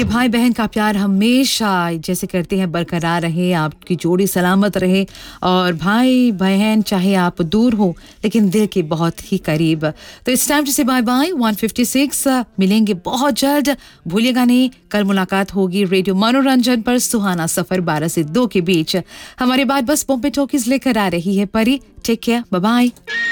ये भाई बहन का प्यार हमेशा जैसे करते हैं बरकरार रहे, आपकी जोड़ी सलामत रहे। और भाई बहन चाहे आप दूर हो लेकिन दिल के बहुत ही करीब। तो इट्स टाइम टू से बाय बाय। 156 मिलेंगे बहुत जल्द, भूलिएगा नहीं। कल मुलाकात होगी रेडियो मनोरंजन पर सुहाना सफर 12 से 2 के बीच। हमारे बाद बस पॉम्पे टॉकीज लेकर आ रही है परी। Take care, by by.